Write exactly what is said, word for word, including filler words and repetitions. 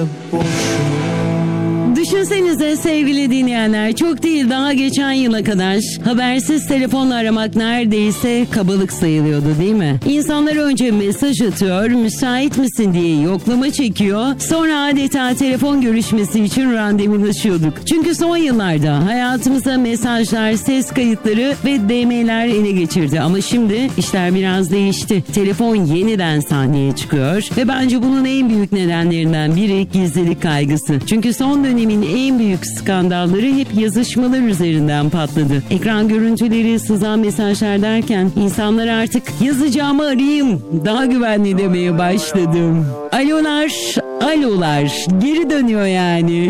Düşünsenize sevgili dinleyenler, çok değil daha geçen yıla kadar habersiz telefonla aramak neredeyse kabalık sayılıyordu, değil mi? İnsanlar önce mesaj atıyor, müsait misin diye yoklama çekiyor, sonra adeta telefon görüşmesi için randevulaşıyorduk. Çünkü son yıllarda hayatımıza mesajlar, ses kayıtları ve D M'ler ele geçirdi. Ama şimdi işler biraz değişti. Telefon yeniden sahneye çıkıyor ve bence bunun en büyük nedenlerinden biri gizlilik kaygısı. Çünkü son dönemin en büyük skandalları hep yazışmalar üzerinden patladı. Ekran görüntüleri, sızan mesajlar derken insanlar artık yazacağımı arayayım, daha güvenli demeye başladım. Alolar, alolar geri dönüyor yani.